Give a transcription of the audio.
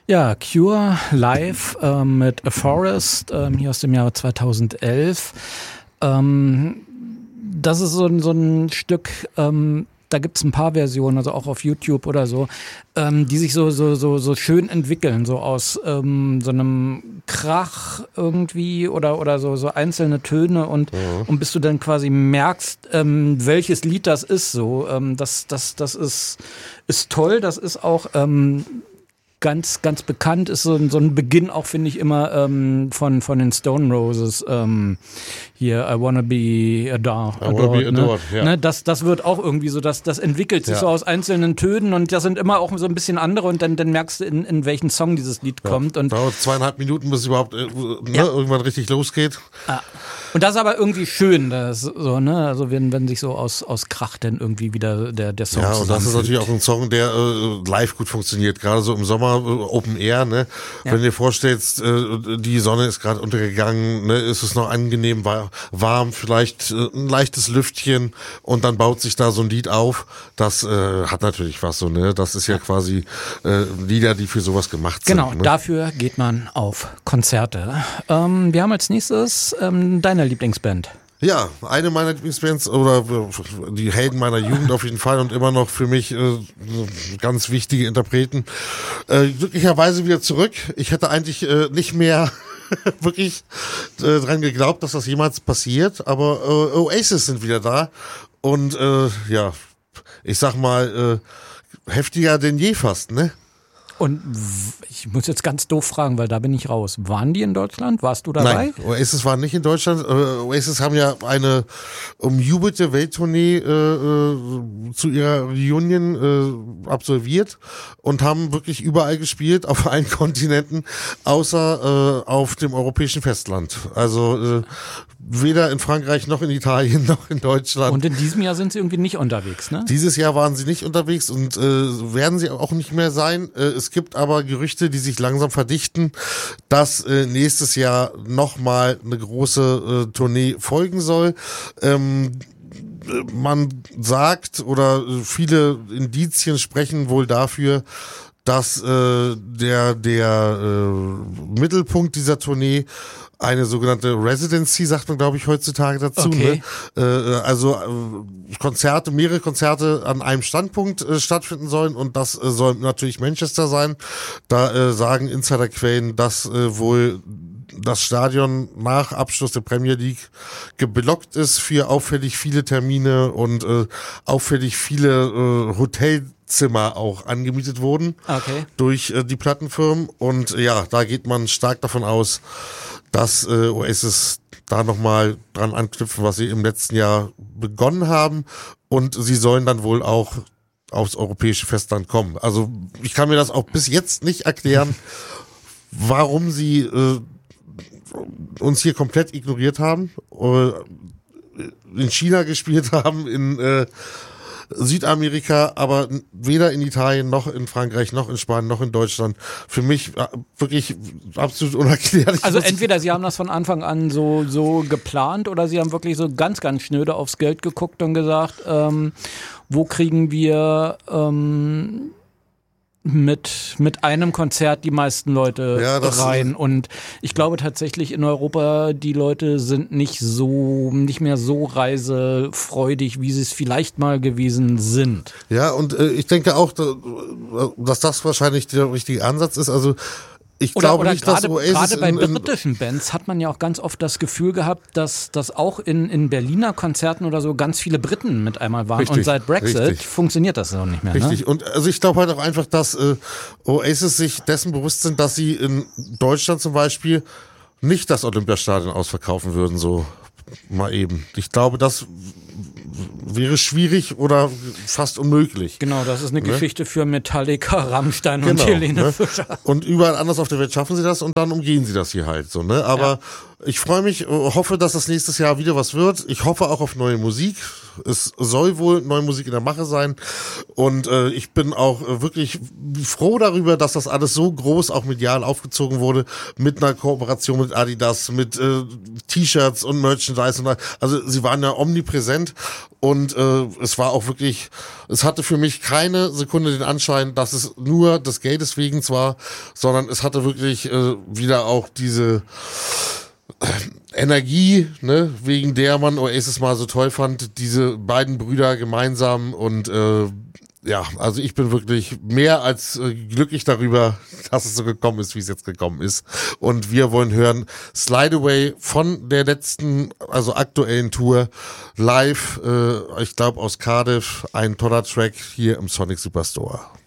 Ja, Cure live mit A Forest, hier aus dem Jahre 2011. Das ist so ein Stück, da gibt's ein paar Versionen, also auch auf YouTube oder so, die sich so schön entwickeln, so aus so einem Krach irgendwie oder so einzelne Töne und bis du dann quasi merkst, welches Lied das ist, so. Das ist toll, das ist auch ganz bekannt, ist so ein Beginn auch, finde ich, immer von den Stone Roses, hier I Wanna Be Adored, Adored, ja. Ne, das wird auch irgendwie so, das entwickelt sich so aus einzelnen Tönen und das sind immer auch so ein bisschen andere und dann merkst du, in welchen Song dieses Lied kommt. Und dauert 2,5 Minuten, bis es überhaupt irgendwann richtig losgeht. Und das ist aber irgendwie schön, das so, ne? Also wenn sich so aus Krach dann irgendwie wieder der Song ja, und das ist natürlich auch ein Song, der live gut funktioniert, gerade so im Sommer, Open Air, ne? Ja. Wenn du dir vorstellst, die Sonne ist gerade untergegangen, ne? Ist es noch angenehm warm, vielleicht ein leichtes Lüftchen und dann baut sich da so ein Lied auf. Das hat natürlich was so, ne? Das ist ja quasi Lieder, die für sowas gemacht sind. Genau, ne? Dafür geht man auf Konzerte. Wir haben als nächstes deine Lieblingsband. Ja, eine meiner Lieblingsbands oder die Helden meiner Jugend auf jeden Fall und immer noch für mich ganz wichtige Interpreten. Glücklicherweise wieder zurück. Ich hätte eigentlich nicht mehr wirklich dran geglaubt, dass das jemals passiert, aber Oasis sind wieder da und ja, ich sag mal heftiger denn je fast, ne? Und ich muss jetzt ganz doof fragen, weil da bin ich raus. Waren die in Deutschland? Warst du dabei? Nein, Oasis waren nicht in Deutschland. Oasis haben ja eine umjubelte Welttournee zu ihrer Reunion absolviert und haben wirklich überall gespielt, auf allen Kontinenten, außer auf dem europäischen Festland. Also weder in Frankreich noch in Italien noch in Deutschland. Und in diesem Jahr sind sie irgendwie nicht unterwegs, ne? Dieses Jahr waren sie nicht unterwegs und werden sie auch nicht mehr sein. Es gibt aber Gerüchte, die sich langsam verdichten, dass nächstes Jahr nochmal eine große Tournee folgen soll. Man sagt oder viele Indizien sprechen wohl dafür, dass der Mittelpunkt dieser Tournee eine sogenannte Residency, sagt man, glaube ich, heutzutage dazu. Okay. Ne? Also mehrere Konzerte an einem Standpunkt stattfinden sollen und das soll natürlich Manchester sein. Da sagen Insiderquellen, dass wohl das Stadion nach Abschluss der Premier League geblockt ist für auffällig viele Termine und auffällig viele Hotelzimmer auch angemietet wurden durch die Plattenfirmen. Und ja, da geht man stark davon aus, dass Oasis da nochmal dran anknüpfen, was sie im letzten Jahr begonnen haben. Und sie sollen dann wohl auch aufs europäische Festland kommen. Also ich kann mir das auch bis jetzt nicht erklären, warum sie uns hier komplett ignoriert haben, in China gespielt haben, in Südamerika, aber weder in Italien noch in Frankreich noch in Spanien noch in Deutschland. Für mich wirklich absolut unerklärlich. Also entweder sie haben das von Anfang an so geplant oder sie haben wirklich so ganz schnöde aufs Geld geguckt und gesagt, wo kriegen wir mit einem Konzert die meisten Leute rein. Und ich glaube tatsächlich in Europa, die Leute sind nicht mehr so reisefreudig, wie sie es vielleicht mal gewesen sind. Ja, und ich denke auch, dass das wahrscheinlich der richtige Ansatz ist. Also ich glaube nicht, dass Oasis gerade bei britischen Bands hat man ja auch ganz oft das Gefühl gehabt, dass auch in Berliner Konzerten oder so ganz viele Briten mit einmal waren. Richtig, und seit Brexit funktioniert das auch nicht mehr. Richtig. Ne? Und also ich glaube halt auch einfach, dass Oasis sich dessen bewusst sind, dass sie in Deutschland zum Beispiel nicht das Olympiastadion ausverkaufen würden, so mal eben. Ich glaube, das wäre schwierig oder fast unmöglich. Genau, das ist eine Geschichte für Metallica, Rammstein und Helene Fischer. Und überall anders auf der Welt schaffen sie das und dann umgehen sie das hier halt so, ne? Aber Ich freue mich, hoffe, dass das nächstes Jahr wieder was wird. Ich hoffe auch auf neue Musik. Es soll wohl neue Musik in der Mache sein. Und ich bin auch wirklich froh darüber, dass das alles so groß auch medial aufgezogen wurde. Mit einer Kooperation mit Adidas, mit T-Shirts und Merchandise. Also sie waren ja omnipräsent. Und es war auch wirklich, es hatte für mich keine Sekunde den Anschein, dass es nur des Geldes wegen war, sondern es hatte wirklich wieder auch diese Energie, ne, wegen der man Oasis mal so toll fand, diese beiden Brüder gemeinsam und ja, also ich bin wirklich mehr als glücklich darüber, dass es so gekommen ist, wie es jetzt gekommen ist. Und wir wollen hören Slide Away von der letzten, also aktuellen Tour live, ich glaube aus Cardiff, ein toller Track hier im Sonic Superstore.